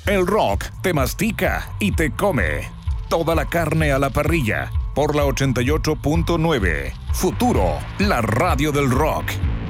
El rock te mastica y te come. Toda la carne a la parrilla por la 88.9. Futuro, la radio del rock.